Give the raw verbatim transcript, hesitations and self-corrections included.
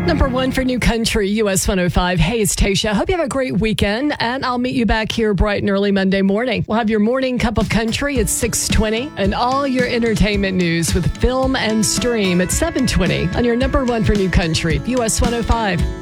Number one for New Country, U S one oh five. Hey, it's Tasha. Hope you have a great weekend, and I'll meet you back here bright and early Monday morning. We'll have your morning cup of country at six twenty and all your entertainment news with film and stream at seven twenty on your number one for New Country, U S one oh five.